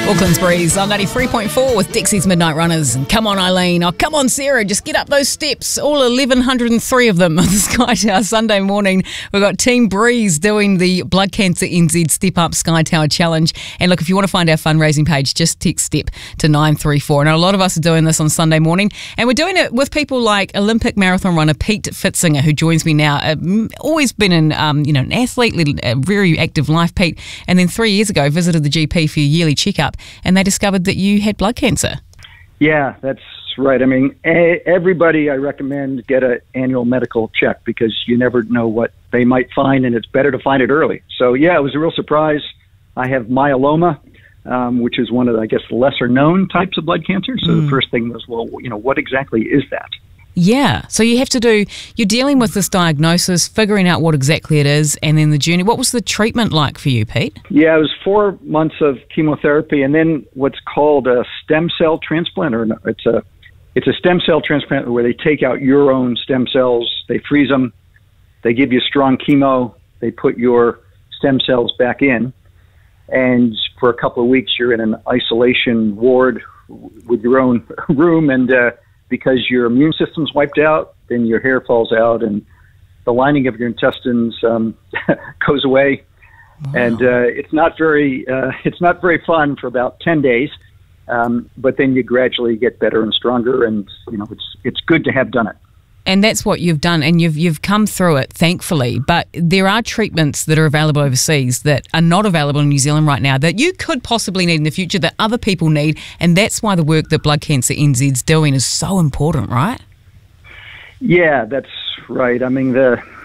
Auckland's Breeze on 93.4 with Dixie's Midnight Runners. And come on, Eileen. Oh, come on, Sarah. Just get up those steps. All 1,103 of them on the Sky Tower Sunday morning. We've got Team Breeze doing the Blood Cancer NZ Step Up Sky Tower Challenge. And look, if you want to find our fundraising page, just text STEP to 934. And a lot of us are doing this on Sunday morning. And we're doing it with people like Olympic marathon runner Pete Fitzinger, who joins me now. Always been an athlete, led a very active life, Pete. And then 3 years ago, visited the GP for your yearly checkup. And they discovered that you had blood cancer. Yeah, that's right. I mean, everybody I recommend get an annual medical check because you never know what they might find, and it's better to find it early. So, yeah, it was a real surprise. I have myeloma, which is one of, I guess, the lesser-known types of blood cancer. So the first thing was, well, what exactly is that? Yeah, so you're dealing with this diagnosis, figuring out what exactly it is, and then the journey. What was the treatment like for you, Pete? Yeah, it was 4 months of chemotherapy and then what's called a stem cell transplant, or it's a stem cell transplant where they take out your own stem cells, they freeze them, they give you strong chemo, they put your stem cells back in, and for a couple of weeks you're in an isolation ward with your own room, and because your immune system's wiped out, then your hair falls out and the lining of your intestines goes away. Wow. And it's not very fun for about 10 days, but then you gradually get better and stronger, and it's good to have done it. And that's what you've done, and you've come through it, thankfully. But there are treatments that are available overseas that are not available in New Zealand right now that you could possibly need in the future, that other people need, and that's why the work that Blood Cancer NZ's doing is so important, right? Yeah, that's right. I mean,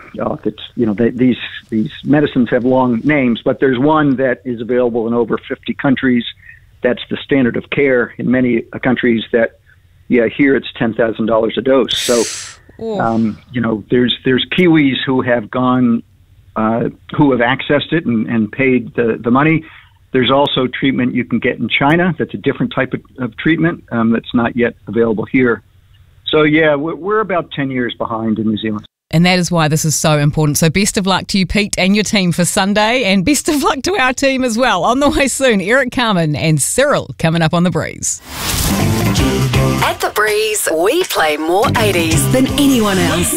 these medicines have long names, but there's one that is available in over 50 countries. That's the standard of care in many countries. That, here it's $10,000 a dose. So. There's Kiwis who have gone, who have accessed it and paid the money. There's also treatment you can get in China. That's a different type of treatment that's not yet available here. So, yeah, we're about 10 years behind in New Zealand. And that is why this is so important. So best of luck to you, Pete, and your team for Sunday, and best of luck to our team as well. On the way soon, Eric Carmen and Cyril coming up on The Breeze. At The Breeze, we play more 80s than anyone else.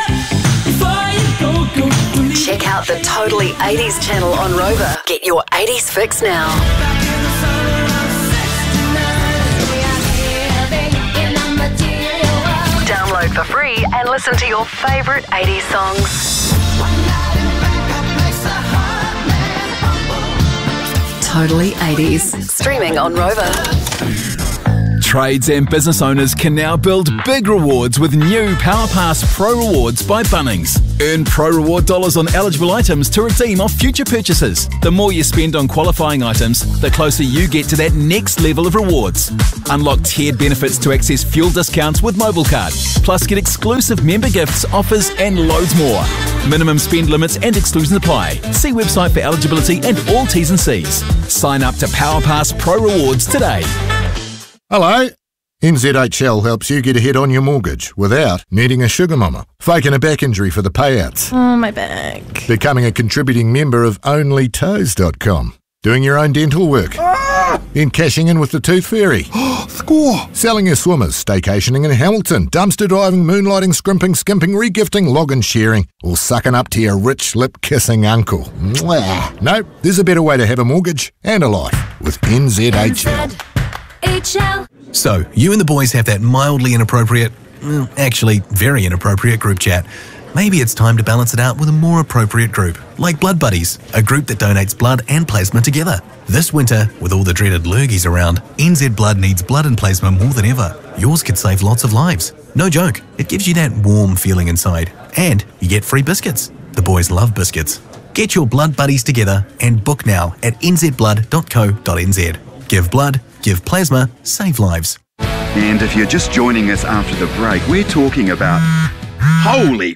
Check out the Totally 80s channel on Rover. Get your 80s fix now. Download for free and listen to your favourite 80s songs. Totally 80s. Streaming on Rover. Trades and business owners can now build big rewards with new PowerPass Pro Rewards by Bunnings. Earn Pro Reward dollars on eligible items to redeem off future purchases. The more you spend on qualifying items, the closer you get to that next level of rewards. Unlock tiered benefits to access fuel discounts with MobileCard. Plus get exclusive member gifts, offers and loads more. Minimum spend limits and exclusions apply. See website for eligibility and all T's and C's. Sign up to PowerPass Pro Rewards today. Hello. NZHL helps you get ahead on your mortgage without needing a sugar mama, faking a back injury for the payouts. Oh, my back. Becoming a contributing member of OnlyToes.com. Doing your own dental work. Then cashing in with the Tooth Fairy. Score! Selling your swimmers, staycationing in Hamilton, dumpster diving, moonlighting, scrimping, skimping, regifting, log and sharing, or sucking up to your rich lip-kissing uncle. Mwah. No, there's a better way to have a mortgage and a life with NZHL. So, you and the boys have that mildly inappropriate, actually very inappropriate group chat. Maybe it's time to balance it out with a more appropriate group, like Blood Buddies, a group that donates blood and plasma together. This winter, with all the dreaded lurgies around, NZ Blood needs blood and plasma more than ever. Yours could save lots of lives. No joke, it gives you that warm feeling inside. And you get free biscuits. The boys love biscuits. Get your Blood Buddies together and book now at nzblood.co.nz. Give blood, give plasma, save lives. And if you're just joining us after the break, we're talking about holy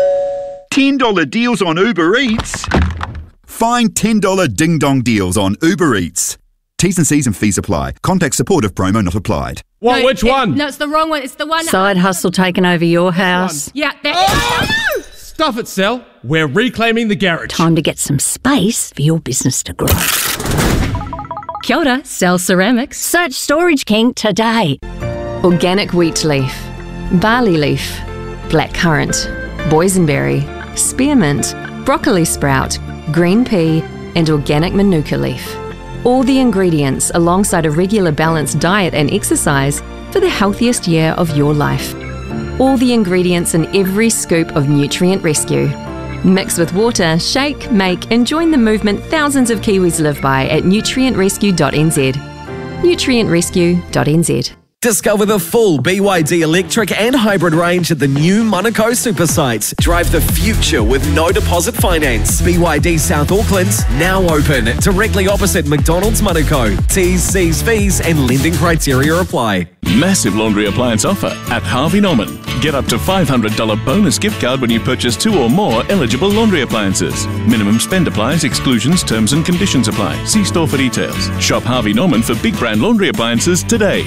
$10 deals on Uber Eats. Find $10 ding-dong deals on Uber Eats. T's and C's and fees apply. Contact support if promo not applied. What? No, which one? No, it's the wrong one. It's the one. Side hustle taking over your house. Yeah, that. Stuff it, Sel. We're reclaiming the garage. Time to get some space for your business to grow. Kia ora, Cell Ceramics. Search Storage King today. Organic wheat leaf, barley leaf, blackcurrant, boysenberry, spearmint, broccoli sprout, green pea, and organic manuka leaf. All the ingredients alongside a regular balanced diet and exercise for the healthiest year of your life. All the ingredients in every scoop of Nutrient Rescue. Mix with water, shake, make, and join the movement thousands of Kiwis live by at nutrientrescue.nz. nutrientrescue.nz. Discover the full BYD electric and hybrid range at the new Monaco super sites. Drive the future with no deposit finance. BYD South Auckland's now open, directly opposite McDonald's Monaco. T's, C's, fees and lending criteria apply. Massive laundry appliance offer at Harvey Norman. Get up to $500 bonus gift card when you purchase 2 or more eligible laundry appliances. Minimum spend applies, exclusions, terms and conditions apply. See store for details. Shop Harvey Norman for big brand laundry appliances today.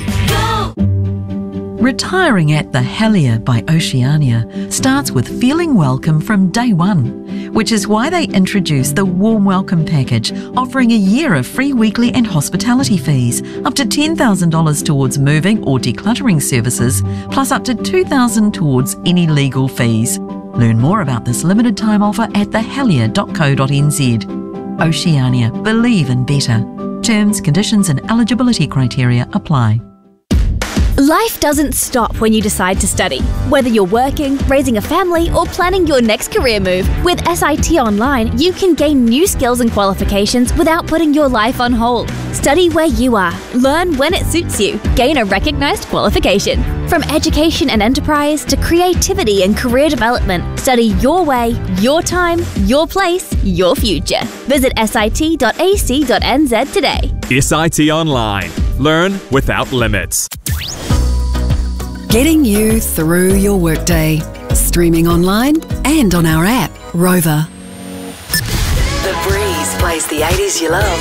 Retiring at the Helier by Oceania starts with feeling welcome from day one, which is why they introduced the Warm Welcome Package, offering a year of free weekly and hospitality fees, up to $10,000 towards moving or decluttering services, plus up to $2,000 towards any legal fees. Learn more about this limited time offer at thehelier.co.nz. Oceania, believe in better. Terms, conditions and eligibility criteria apply. Life doesn't stop when you decide to study. Whether you're working, raising a family, or planning your next career move, with SIT Online, you can gain new skills and qualifications without putting your life on hold. Study where you are, learn when it suits you, gain a recognised qualification. From education and enterprise to creativity and career development, study your way, your time, your place, your future. Visit sit.ac.nz today. SIT Online. Learn without limits. Getting you through your workday. Streaming online and on our app, Rover. The Breeze plays the 80s you love,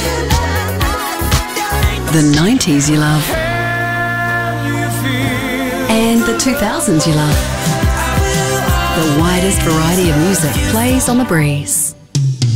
The 90s you love. And the 2000s you love. The widest variety of music plays on The Breeze.